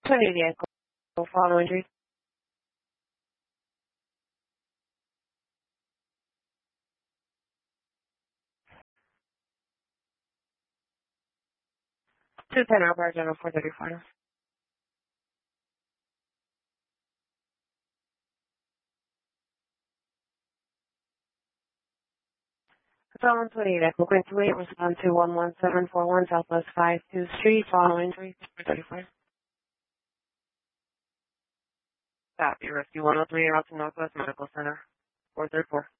28 follow injury. Two 10 hour general 434. Phone 28 Echo Queen 28, respond to 11741 Southwest 52 Street, follow injury 434. Copy, Rescue 103, out to Northwest Medical Center, 434.